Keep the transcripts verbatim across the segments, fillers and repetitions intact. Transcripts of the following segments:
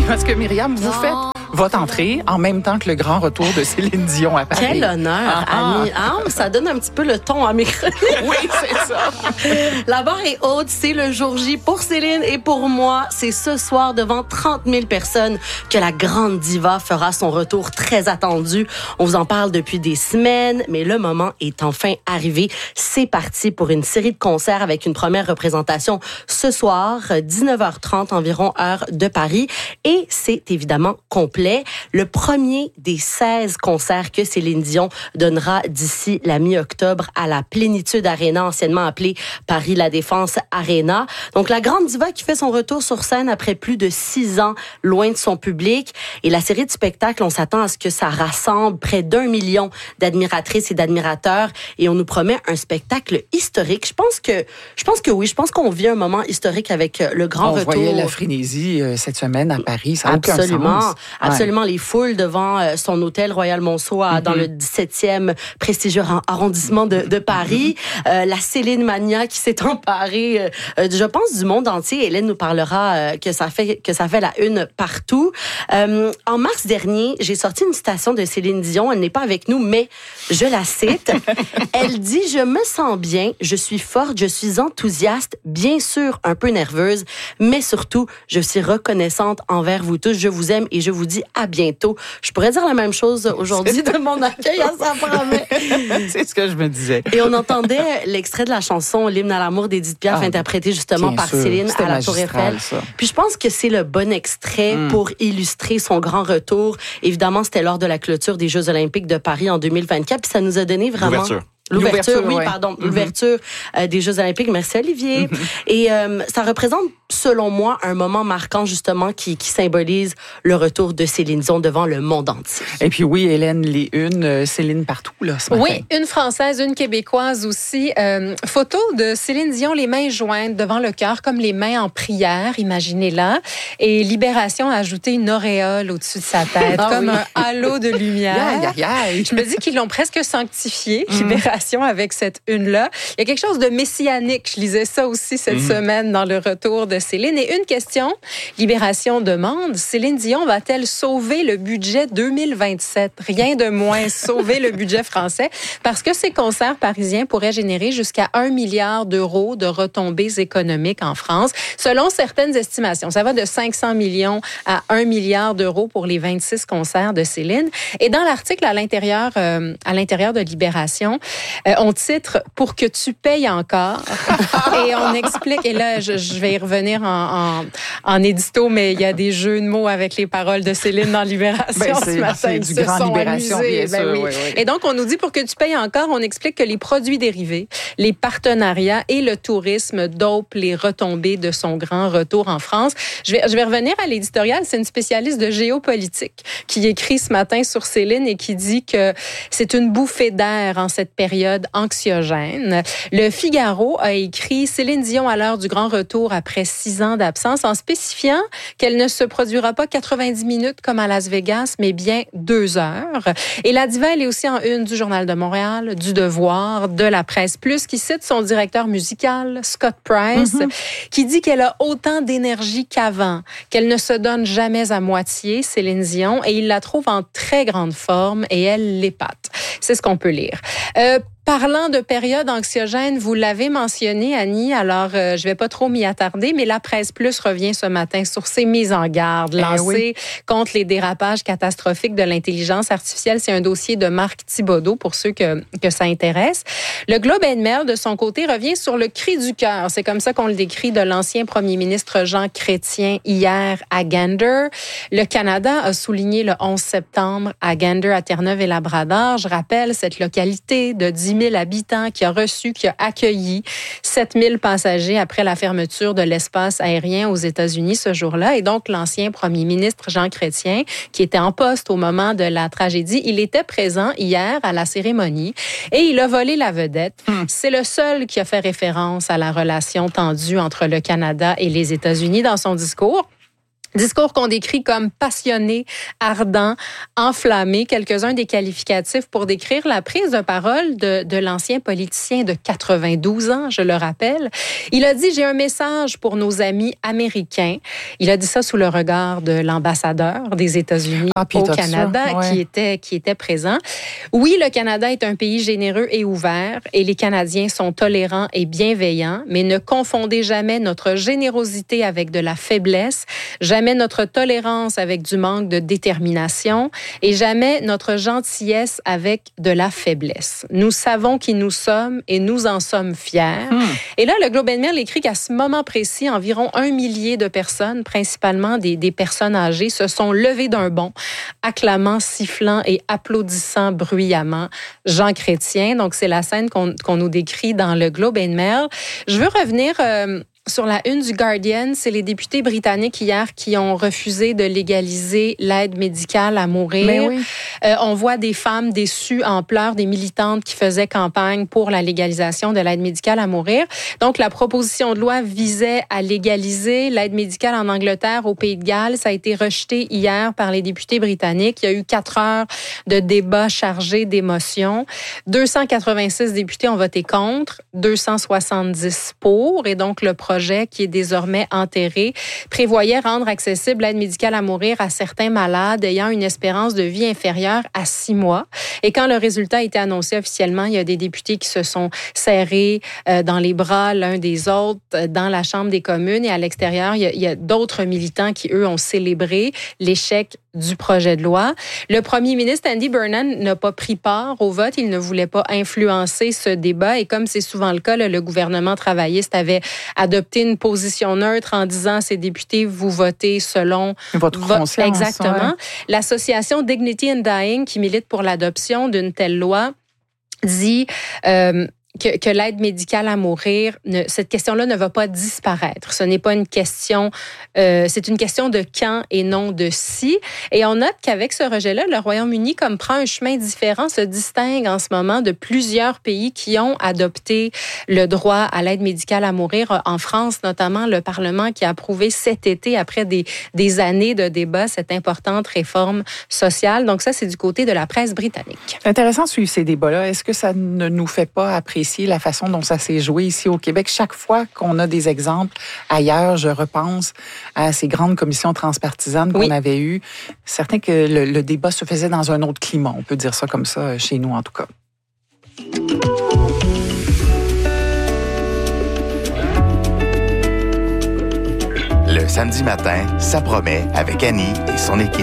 Parce que Myriam, vous faites votre entrée en même temps que le grand retour de Céline Dion à Paris. Quel honneur, Ah, Annie. Ah, ça donne un petit peu le ton à mes chroniques. Oui, c'est ça. La barre est haute, c'est le jour J pour Céline et pour moi. C'est ce soir devant trente mille personnes que la grande diva fera son retour très attendu. On vous en parle depuis des semaines, mais le moment est enfin arrivé. C'est parti pour une série de concerts avec une première représentation ce soir, dix-neuf heures trente environ, heure de Paris. Et c'est évidemment complet. Le premier des seize concerts que Céline Dion donnera d'ici la mi-octobre à la Plénitude Arena, anciennement appelée Paris La Défense Arena. Donc, la grande diva qui fait son retour sur scène après plus de six ans loin de son public. Et la série de spectacles, on s'attend à ce que ça rassemble près d'un million d'admiratrices et d'admirateurs. Et on nous promet un spectacle historique. Je pense que, je pense que oui. Je pense qu'on vit un moment historique avec le grand on retour. On voyait la frénésie euh, cette semaine à Paris. Ça n'a absolument, aucun sens. absolument. Ouais. Les foules devant euh, son hôtel Royal Monceau à, mm-hmm. dans le dix-septième prestigieux arrondissement de, de Paris. Mm-hmm. Euh, la Céline Mania qui s'est emparée, euh, je pense, du monde entier. Hélène nous parlera euh, que ça fait que ça fait la une partout. Euh, en mars dernier, j'ai sorti une citation de Céline Dion. Elle n'est pas avec nous, mais je la cite. Elle dit « Je me sens bien, je suis forte, je suis enthousiaste, bien sûr un peu nerveuse, mais surtout, je suis reconnaissante envers vous tous. Je vous aime et je vous dis à bientôt. » Je pourrais dire la même chose aujourd'hui de mon accueil à sa promet. C'est ce que je me disais. Et on entendait l'extrait de la chanson « L'hymne à l'amour d'Édith Piaf » ah, interprété justement par sûr. Céline C'était à la Tour Eiffel. Ça. Puis je pense que c'est le bon extrait mm. pour illustrer son grand retour. Évidemment, c'était lors de la clôture des Jeux olympiques de Paris en deux mille vingt-quatre. Puis ça nous a donné vraiment... L'ouverture. L'ouverture, L'ouverture oui, ouais. pardon. Mm-hmm. L'ouverture euh, des Jeux olympiques. Merci, Olivier. Mm-hmm. Et euh, ça représente, selon moi, un moment marquant, justement, qui, qui symbolise le retour de Céline Dion devant le monde entier. Et puis oui, Hélène, les unes, euh, Céline partout, là, ce matin. Oui, une Française, une Québécoise aussi. Euh, photo de Céline Dion, les mains jointes devant le cœur, comme les mains en prière, imaginez-la. Et Libération a ajouté une auréole au-dessus de sa tête, ah, comme oui. un halo de lumière. Yeah, yeah, yeah. Je me dis qu'ils l'ont presque sanctifié, mm. Libération. Avec cette une-là. Il y a quelque chose de messianique. Je lisais ça aussi cette mmh. semaine dans le retour de Céline. Et une question, Libération demande, Céline Dion va-t-elle sauver le budget deux mille vingt-sept? Rien de moins sauver le budget français parce que ces concerts parisiens pourraient générer jusqu'à un milliard d'euros de retombées économiques en France. Selon certaines estimations, ça va de cinq cents millions à un milliard d'euros pour les vingt-six concerts de Céline. Et dans l'article à l'intérieur, euh, à l'intérieur de Libération, Euh, on titre « Pour que tu payes encore » et on explique, et là, je, je vais y revenir en, en, en édito, mais il y a des jeux de mots avec les paroles de Céline dans Libération ben, ce matin. C'est du grand Libération, bien ben, sûr. Oui. Oui, oui. Et donc, on nous dit « Pour que tu payes encore », on explique que les produits dérivés, les partenariats et le tourisme dopent les retombées de son grand retour en France. Je vais, je vais revenir à l'éditorial. C'est une spécialiste de géopolitique qui écrit ce matin sur Céline et qui dit que c'est une bouffée d'air en cette période anxiogène. Le Figaro a écrit Céline Dion à l'heure du grand retour après six ans d'absence en spécifiant qu'elle ne se produira pas quatre-vingt-dix minutes comme à Las Vegas, mais bien deux heures. Et la diva, elle est aussi en une du Journal de Montréal, du Devoir, de la Presse Plus, qui cite son directeur musical, Scott Price, mm-hmm. qui dit qu'elle a autant d'énergie qu'avant, qu'elle ne se donne jamais à moitié, Céline Dion, et il la trouve en très grande forme et elle l'épate. C'est ce qu'on peut lire. Euh, Parlant de période anxiogène, vous l'avez mentionné, Annie, alors euh, je vais pas trop m'y attarder, mais la Presse Plus revient ce matin sur ses mises en garde lancées eh oui. contre les dérapages catastrophiques de l'intelligence artificielle. C'est un dossier de Marc Thibodeau, pour ceux que, que ça intéresse. Le Globe and Mail, de son côté, revient sur le cri du cœur. C'est comme ça qu'on le décrit de l'ancien premier ministre Jean Chrétien hier à Gander. Le Canada a souligné le onze septembre à Gander, à Terre-Neuve-et-Labrador. Je rappelle cette localité de dix mille habitants qui a reçu, qui a accueilli sept mille passagers après la fermeture de l'espace aérien aux États-Unis ce jour-là. Et donc, l'ancien premier ministre Jean Chrétien, qui était en poste au moment de la tragédie, il était présent hier à la cérémonie et il a volé la vedette. Hum. C'est le seul qui a fait référence à la relation tendue entre le Canada et les États-Unis dans son discours. Discours qu'on décrit comme passionné, ardent, enflammé, quelques-uns des qualificatifs pour décrire la prise de parole de, de l'ancien politicien de quatre-vingt-douze ans, je le rappelle. Il a dit « J'ai un message pour nos amis américains ». Il a dit ça sous le regard de l'ambassadeur des États-Unis ah, au Canada ça, ouais. qui était, qui était présent. Oui, le Canada est un pays généreux et ouvert et les Canadiens sont tolérants et bienveillants, mais ne confondez jamais notre générosité avec de la faiblesse, jamais notre tolérance avec du manque de détermination et jamais notre gentillesse avec de la faiblesse. Nous savons qui nous sommes et nous en sommes fiers. Hmm. Et là, le Globe and Mail écrit qu'à ce moment précis, environ un millier de personnes, principalement des, des personnes âgées, se sont levées d'un bond, acclamant, sifflant et applaudissant bruyamment Jean Chrétien. Donc, c'est la scène qu'on, qu'on nous décrit dans le Globe and Mail. Je veux revenir... Euh, Sur la une du Guardian, c'est les députés britanniques hier qui ont refusé de légaliser l'aide médicale à mourir. Mais oui. euh, on voit des femmes déçues en pleurs, des militantes qui faisaient campagne pour la légalisation de l'aide médicale à mourir. Donc, la proposition de loi visait à légaliser l'aide médicale en Angleterre, au Pays de Galles. Ça a été rejeté hier par les députés britanniques. Il y a eu quatre heures de débats chargés d'émotions. deux cent quatre-vingt-six députés ont voté contre, deux cent soixante-dix pour, et donc le projet qui est désormais enterré, prévoyait rendre accessible l'aide médicale à mourir à certains malades ayant une espérance de vie inférieure à six mois. Et quand le résultat a été annoncé officiellement, il y a des députés qui se sont serrés euh, dans les bras l'un des autres euh, dans la Chambre des communes. Et à l'extérieur, il y a, il y a d'autres militants qui, eux, ont célébré l'échec du projet de loi. Le premier ministre Andy Burnham n'a pas pris part au vote. Il ne voulait pas influencer ce débat. Et comme c'est souvent le cas, là, le gouvernement travailliste avait adopté une position neutre en disant à ses députés, vous votez selon votre conscience. Exactement. Ouais. L'association Dignity in Dying, qui milite pour l'adoption d'une telle loi, dit... Euh, Que, que l'aide médicale à mourir, ne, cette question-là ne va pas disparaître. Ce n'est pas une question, euh, c'est une question de quand et non de si. Et on note qu'avec ce rejet-là, le Royaume-Uni, comme prend un chemin différent, se distingue en ce moment de plusieurs pays qui ont adopté le droit à l'aide médicale à mourir. En France, notamment, le Parlement qui a approuvé cet été, après des, des années de débat, cette importante réforme sociale. Donc ça, c'est du côté de la presse britannique. C'est intéressant de suivre ces débats-là. Est-ce que ça ne nous fait pas apprécier la façon dont ça s'est joué ici au Québec? Chaque fois qu'on a des exemples ailleurs, je repense à ces grandes commissions transpartisanes qu'on oui. avait eues. C'est certain que le, le débat se faisait dans un autre climat. On peut dire ça comme ça chez nous, en tout cas. Le samedi matin, ça promet avec Annie et son équipe.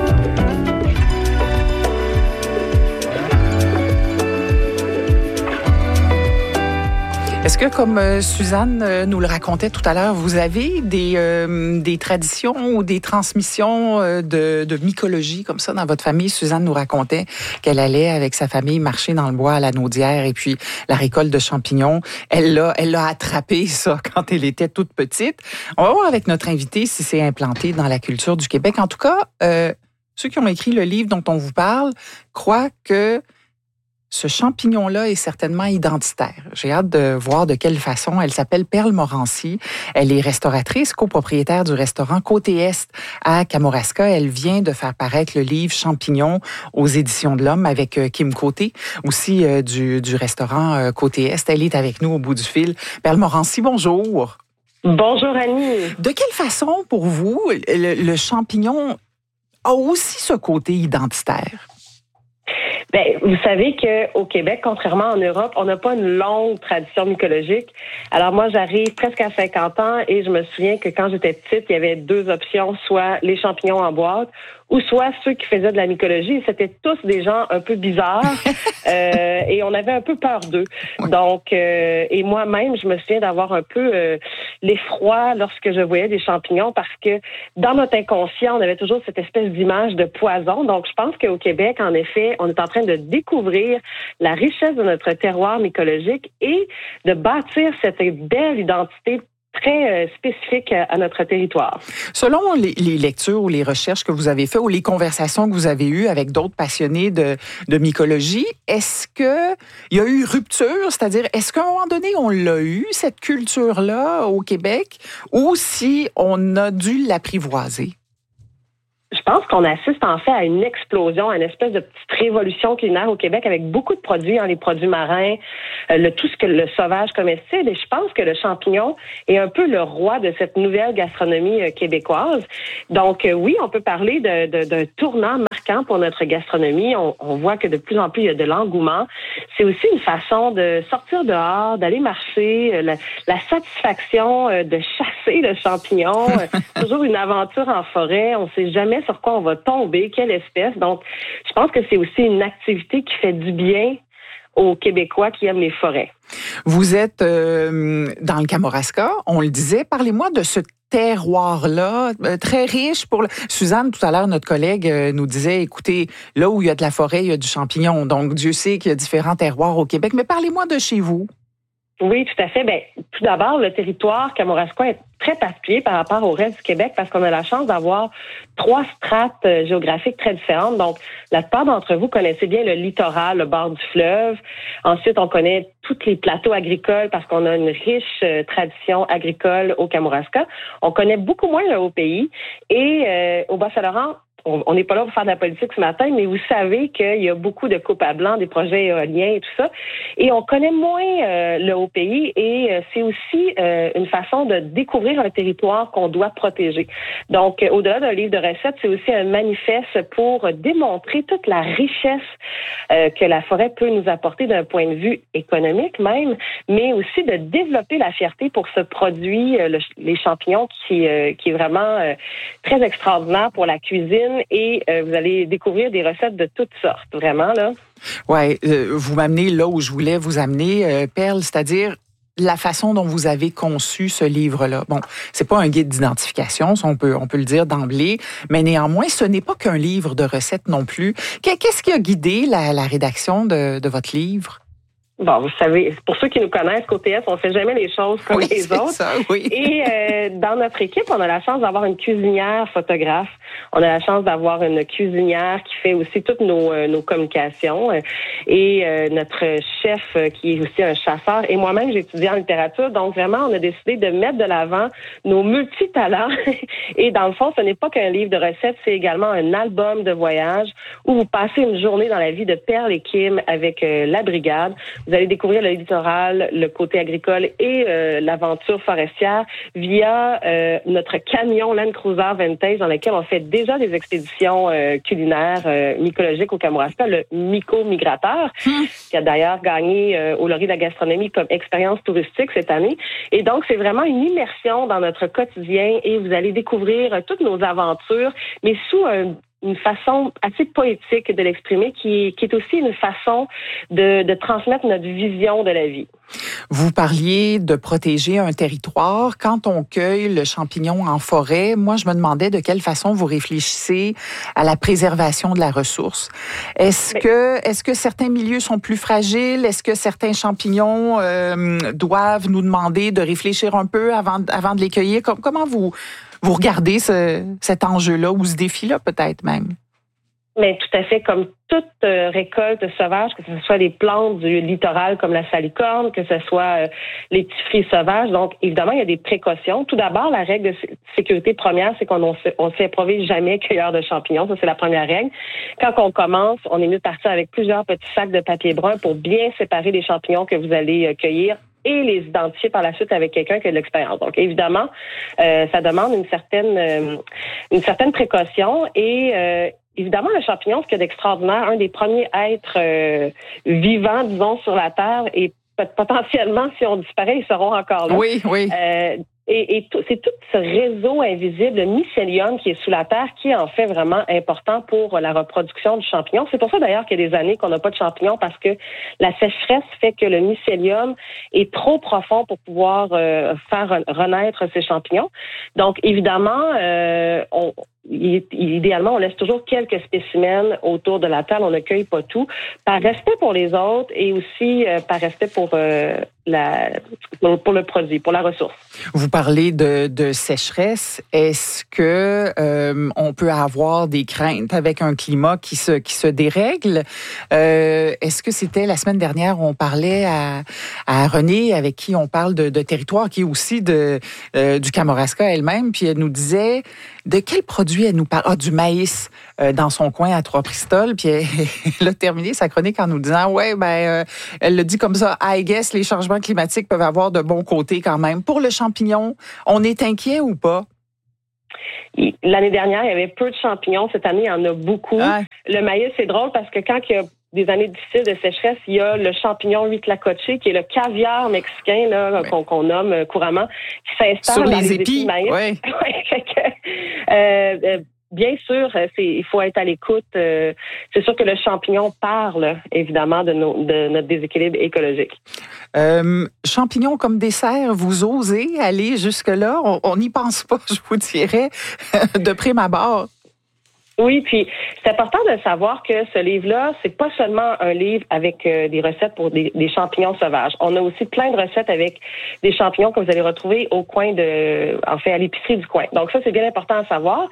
Est-ce que, comme euh, Suzanne euh, nous le racontait tout à l'heure, vous avez des, euh, des traditions ou des transmissions euh, de, de mycologie comme ça dans votre famille? Suzanne nous racontait qu'elle allait avec sa famille marcher dans le bois à la Naudière et puis la récolte de champignons. Elle l'a, elle l'a attrapé, ça, quand elle était toute petite. On va voir avec notre invité si c'est implanté dans la culture du Québec. En tout cas, euh, ceux qui ont écrit le livre dont on vous parle croient que ce champignon-là est certainement identitaire. J'ai hâte de voir de quelle façon. Elle s'appelle Perle Morancy. Elle est restauratrice, copropriétaire du restaurant Côté Est à Kamouraska. Elle vient de faire paraître le livre Champignons aux Éditions de l'Homme avec Kim Côté, aussi euh, du, du restaurant euh, Côté Est. Elle est avec nous au bout du fil. Perle Morancy, bonjour. Bonjour Annie. De quelle façon, pour vous, le, le champignon a aussi ce côté identitaire? Bien, vous savez qu'au Québec, contrairement en Europe, on n'a pas une longue tradition mycologique. Alors moi, j'arrive presque à cinquante ans et je me souviens que quand j'étais petite, il y avait deux options, soit les champignons en boîte ou soit ceux qui faisaient de la mycologie. C'était tous des gens un peu bizarres euh, et on avait un peu peur d'eux. Donc, euh, et moi-même, je me souviens d'avoir un peu euh, l'effroi lorsque je voyais des champignons parce que dans notre inconscient, on avait toujours cette espèce d'image de poison. Donc, je pense qu'au Québec, en effet, on est en train de découvrir la richesse de notre terroir mycologique et de bâtir cette belle identité très spécifique à notre territoire. Selon les, les lectures ou les recherches que vous avez faites ou les conversations que vous avez eues avec d'autres passionnés de, de mycologie, est-ce que il y a eu rupture? C'est-à-dire, est-ce qu'à un moment donné, on l'a eu, cette culture-là, au Québec, ou si on a dû l'apprivoiser? pense qu'on assiste en fait à une explosion, à une espèce de petite révolution culinaire au Québec avec beaucoup de produits, hein, les produits marins, euh, le, tout ce que le sauvage comestible. Et je pense que le champignon est un peu le roi de cette nouvelle gastronomie euh, québécoise. Donc euh, oui, on peut parler de, de, d'un tournant marquant pour notre gastronomie. On, on voit que de plus en plus il y a de l'engouement. C'est aussi une façon de sortir dehors, d'aller marcher, euh, la, la satisfaction euh, de chasser le champignon. euh, toujours une aventure en forêt. On ne sait jamais sur quoi on va tomber, quelle espèce. Donc, je pense que c'est aussi une activité qui fait du bien aux Québécois qui aiment les forêts. Vous êtes euh, dans le Kamouraska, on le disait. Parlez-moi de ce terroir-là, euh, très riche. Pour le... Suzanne, tout à l'heure, notre collègue euh, nous disait, écoutez, là où il y a de la forêt, il y a du champignon. Donc, Dieu sait qu'il y a différents terroirs au Québec. Mais parlez-moi de chez vous. Oui, tout à fait. Ben, tout d'abord, le territoire kamouraskois est très particulier par rapport au reste du Québec parce qu'on a la chance d'avoir trois strates euh, géographiques très différentes. Donc, la plupart d'entre vous connaissez bien le littoral, le bord du fleuve. Ensuite, on connaît tous les plateaux agricoles parce qu'on a une riche euh, tradition agricole au Kamouraska. On connaît beaucoup moins le Haut-Pays. Et euh, au Bas-Saint-Laurent, on n'est pas là pour faire de la politique ce matin, mais vous savez qu'il y a beaucoup de coupes à blanc, des projets éoliens et tout ça. Et on connaît moins euh, le Haut-Pays et euh, c'est aussi euh, une façon de découvrir un territoire qu'on doit protéger. Donc, euh, au-delà d'un livre de recettes, c'est aussi un manifeste pour démontrer toute la richesse euh, que la forêt peut nous apporter d'un point de vue économique même, mais aussi de développer la fierté pour ce produit, euh, le, les champignons, qui, euh, qui est vraiment euh, très extraordinaire pour la cuisine. Et euh, vous allez découvrir des recettes de toutes sortes, vraiment, là. Oui, euh, vous m'amenez là où je voulais vous amener, euh, Perle, c'est-à-dire la façon dont vous avez conçu ce livre-là. Bon, c'est pas un guide d'identification, ça on peut, on peut le dire d'emblée, mais néanmoins, ce n'est pas qu'un livre de recettes non plus. Qu'est-ce qui a guidé la, la rédaction de, de votre livre? Bon, vous savez, pour ceux qui nous connaissent, côté S, on fait jamais les choses comme oui, les autres. Ça, oui. Et euh, dans notre équipe, on a la chance d'avoir une cuisinière photographe. On a la chance d'avoir une cuisinière qui fait aussi toutes nos, euh, nos communications. Et euh, notre chef euh, qui est aussi un chasseur. Et moi-même, j'ai étudié en littérature. Donc, vraiment, on a décidé de mettre de l'avant nos multitalents. Et dans le fond, ce n'est pas qu'un livre de recettes, c'est également un album de voyage où vous passez une journée dans la vie de Perle et Kim avec euh, la brigade. Vous allez découvrir le littoral, le côté agricole et euh, l'aventure forestière via euh, notre camion Land Cruiser Vintage dans lequel on fait déjà des expéditions euh, culinaires euh, mycologiques au Kamouraska, le Myco Migrateur, hum. qui a d'ailleurs gagné euh, au Laurier de la gastronomie comme expérience touristique cette année. Et donc, c'est vraiment une immersion dans notre quotidien et vous allez découvrir euh, toutes nos aventures, mais sous un une façon assez poétique de l'exprimer qui, qui est aussi une façon de, de transmettre notre vision de la vie. Vous parliez de protéger un territoire. Quand on cueille le champignon en forêt, moi, je me demandais de quelle façon vous réfléchissez à la préservation de la ressource. Est-ce que, est-ce que certains milieux sont plus fragiles? Est-ce que certains champignons euh, doivent nous demander de réfléchir un peu avant, avant de les cueillir? Comment vous... Vous regardez ce, cet enjeu-là ou ce défi-là peut-être même? Mais tout à fait, comme toute euh, récolte sauvage, que ce soit les plantes du littoral comme la salicorne, que ce soit euh, les petits fruits sauvages. Donc, évidemment, il y a des précautions. Tout d'abord, la règle de sécurité première, c'est qu'on ne s'improvise jamais cueilleur de champignons. Ça, c'est la première règle. Quand on commence, on est mieux de partir avec plusieurs petits sacs de papier brun pour bien séparer les champignons que vous allez euh, cueillir et les identifier par la suite avec quelqu'un qui a de l'expérience. Donc, évidemment, euh, ça demande une certaine euh, une certaine précaution et euh, évidemment, le champignon, ce qu'il y a d'extraordinaire, un des premiers êtres euh, vivants, disons, sur la Terre et potentiellement, si on disparaît, ils seront encore là. Oui, oui. Euh, Et, et c'est tout ce réseau invisible, le mycélium qui est sous la terre, qui est en fait vraiment important pour la reproduction du champignon. C'est pour ça d'ailleurs qu'il y a des années qu'on n'a pas de champignons parce que la sécheresse fait que le mycélium est trop profond pour pouvoir euh, faire renaître ces champignons. Donc évidemment, euh, on idéalement, on laisse toujours quelques spécimens autour de la table. On ne cueille pas tout. Par respect pour les autres et aussi euh, par respect pour, euh, la, pour le produit, pour la ressource. Vous parlez de, de sécheresse. Est-ce que euh, on peut avoir des craintes avec un climat qui se, qui se dérègle? Euh, est-ce que c'était la semaine dernière où on parlait à, à Renée, avec qui on parle de, de territoire, qui est aussi de, euh, du Kamouraska elle-même, puis elle nous disait de quel produit produits. Elle nous parle ah, du maïs euh, dans son coin à Trois-Pristoles. Puis elle, elle a terminé sa chronique en nous disant, ouais, ben, euh, elle le dit comme ça, I guess les changements climatiques peuvent avoir de bons côtés quand même. Pour le champignon, on est inquiet ou pas? L'année dernière, il y avait peu de champignons. Cette année, il y en a beaucoup. Ouais. Le maïs, c'est drôle parce que quand il y a des années difficiles de sécheresse, il y a le champignon huitlacoche, qui est le caviar mexicain là, ouais. qu'on, qu'on nomme couramment, qui s'installe sur dans les les épis. épis de maïs. Ouais. euh, euh, Bien sûr, c'est, il faut être à l'écoute. Euh, c'est sûr que le champignon parle, évidemment, de, nos, de notre déséquilibre écologique. Euh, champignons comme dessert, vous osez aller jusque-là? On n'y pense pas, je vous dirais, de prime abord. Oui, puis c'est important de savoir que ce livre-là, c'est pas seulement un livre avec euh, des recettes pour des, des champignons sauvages. On a aussi plein de recettes avec des champignons que vous allez retrouver au coin de, en fait, à l'épicerie du coin. Donc ça, c'est bien important à savoir.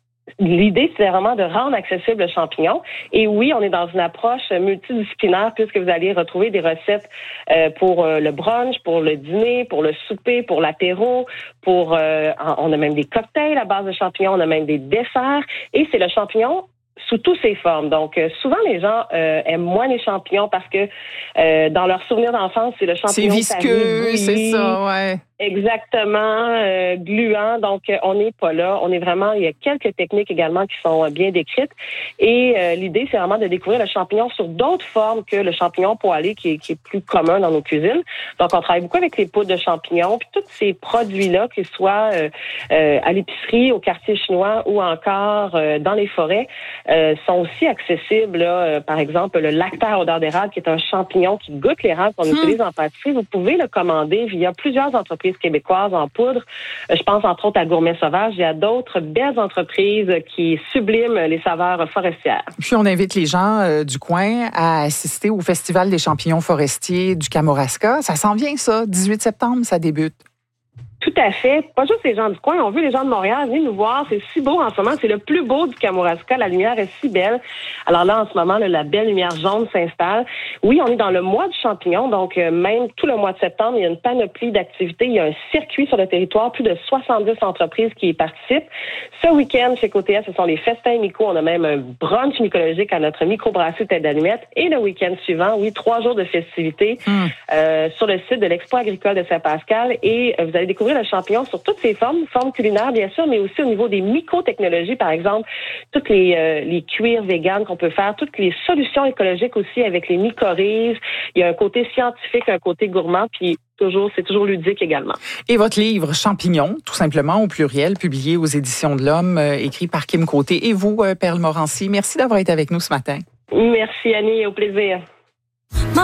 L'idée, c'est vraiment de rendre accessible le champignon. Et oui, on est dans une approche multidisciplinaire puisque vous allez retrouver des recettes euh, pour euh, le brunch, pour le dîner, pour le souper, pour l'apéro, pour euh, on a même des cocktails à base de champignons, on a même des desserts. Et c'est le champignon sous toutes ses formes. Donc, euh, souvent, les gens euh, aiment moins les champignons parce que euh, dans leur souvenir d'enfance, c'est le champignon. C'est visqueux, c'est ça, ouais. Exactement, euh, gluant. Donc, euh, on n'est pas là. On est vraiment, il y a quelques techniques également qui sont euh, bien décrites. Et euh, l'idée, c'est vraiment de découvrir le champignon sur d'autres formes que le champignon poêlé qui est, qui est plus commun dans nos cuisines. Donc, on travaille beaucoup avec les poudres de champignons. Puis tous ces produits-là, qu'ils soient euh, euh, à l'épicerie, au quartier chinois ou encore euh, dans les forêts, euh, sont aussi accessibles. Là, euh, par exemple, le lactaire odeur d'érable, qui est un champignon qui goûte l'érable qu'on hum. utilise en pâtisserie. Vous pouvez le commander via plusieurs entreprises québécoises en poudre. Je pense entre autres à Gourmet Sauvage. Il y a d'autres belles entreprises qui subliment les saveurs forestières. Puis on invite les gens euh, du coin à assister au Festival des champignons forestiers du Kamouraska. Ça s'en vient, ça. dix-huit septembre, ça débute. Tout à fait. Pas juste les gens du coin. On veut les gens de Montréal. Venez nous voir. C'est si beau en ce moment. C'est le plus beau du Kamouraska. La lumière est si belle. Alors là, en ce moment, là, la belle lumière jaune s'installe. Oui, on est dans le mois du champignon. Donc, euh, même tout le mois de septembre, il y a une panoplie d'activités. Il y a un circuit sur le territoire. Plus de soixante-dix entreprises qui y participent. Ce week-end, chez Côté S, ce sont les festins myco. On a même un brunch mycologique à notre microbrasserie Tête d'Allumette. Et le week-end suivant, oui, trois jours de festivités mmh. euh, sur le site de l'Expo agricole de Saint-Pascal. Et euh, vous allez découvrir le champignon sur toutes ses formes, formes culinaires bien sûr, mais aussi au niveau des mycotechnologies, par exemple, toutes les, euh, les cuirs véganes qu'on peut faire, toutes les solutions écologiques aussi avec les mycorhizes. Il y a un côté scientifique, un côté gourmand, puis toujours, c'est toujours ludique également. Et votre livre Champignons, tout simplement au pluriel, publié aux Éditions de l'Homme, euh, écrit par Kim Côté. Et vous, euh, Perle Morancy, merci d'avoir été avec nous ce matin. Merci Annie, au plaisir.